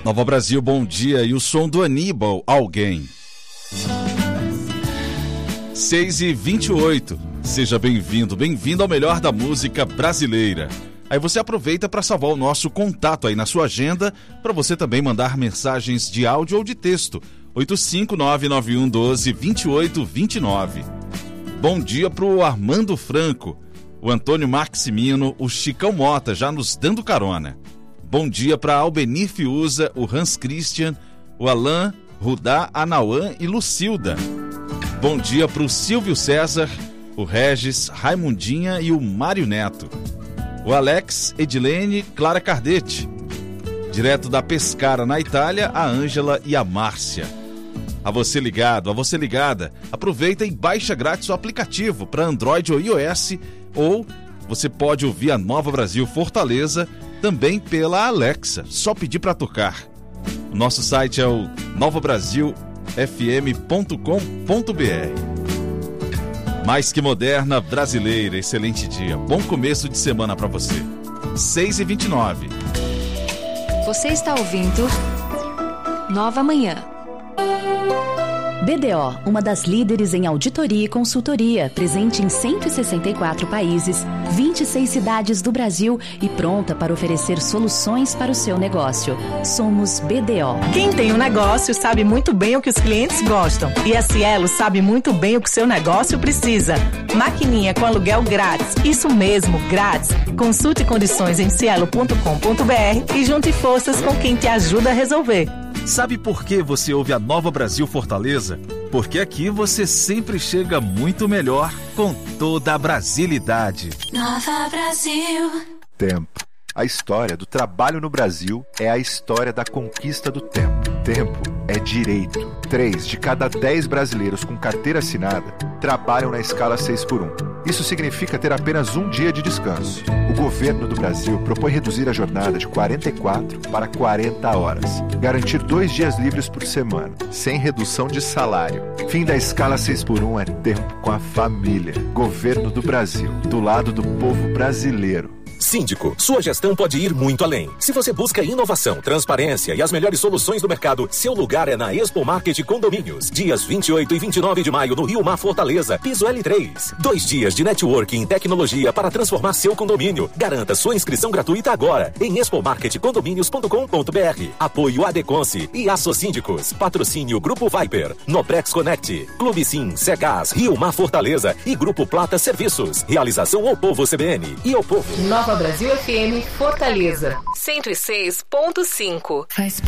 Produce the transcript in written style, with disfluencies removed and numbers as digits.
Nova Brasil, bom dia. E o som do Aníbal, Alguém. 6h28. Seja bem-vindo, bem-vindo ao melhor da música brasileira. Aí você aproveita para salvar o nosso contato aí na sua agenda, para você também mandar mensagens de áudio ou de texto. 85991122829. Bom dia pro Armando Franco, o Antônio Maximino, o Chicão Mota, já nos dando carona. Bom dia para Albenir Fiuza, o Hans Christian, o Alain, Rudá, Anauã e Lucilda. Bom dia para o Silvio César, o Regis, Raimundinha e o Mário Neto. O Alex, Edilene, Clara Cardetti. Direto da Pescara, na Itália, a Ângela e a Márcia. A você ligado, a você ligada, aproveita e baixa grátis o aplicativo para Android ou iOS, ou você pode ouvir a Nova Brasil Fortaleza também pela Alexa, só pedir para tocar. O nosso site é o novabrasilfm.com.br. Mais que moderna, brasileira, excelente dia. Bom começo de semana para você. 6h29. Você está ouvindo Nova Manhã. BDO, uma das líderes em auditoria e consultoria, presente em 164 países, 26 cidades do Brasil e pronta para oferecer soluções para o seu negócio. Somos BDO. Quem tem um negócio sabe muito bem o que os clientes gostam. E a Cielo sabe muito bem o que o seu negócio precisa. Maquininha com aluguel grátis. Isso mesmo, grátis. Consulte condições em cielo.com.br e junte forças com quem te ajuda a resolver. Sabe por que você ouve a Nova Brasil Fortaleza? Porque aqui você sempre chega muito melhor com toda a brasilidade. Nova Brasil. Tempo. A história do trabalho no Brasil é a história da conquista do tempo. Tempo é direito. 3 de cada 10 brasileiros com carteira assinada trabalham na escala 6x1. Isso significa ter apenas um dia de descanso. O governo do Brasil propõe reduzir a jornada de 44 para 40 horas. Garantir 2 dias livres por semana, sem redução de salário. Fim da escala 6x1 é tempo com a família. Governo do Brasil, do lado do povo brasileiro. Síndico, sua gestão pode ir muito além. Se você busca inovação, transparência e as melhores soluções do mercado, seu lugar é na Expo Market Condomínios. Dias 28 e 29 de maio no Rio Mar Fortaleza, piso L3. 2 dias de networking e tecnologia para transformar seu condomínio. Garanta sua inscrição gratuita agora em expomarketcondomínios.com.br. Apoio Adeconce e Assocíndicos. Patrocínio Grupo Viper, Noprex Connect, Clube Sim, Secas, Rio Mar Fortaleza e Grupo Plata Serviços. Realização ao Povo CBN e ao Povo. Nova Brasil FM Fortaleza 106.5.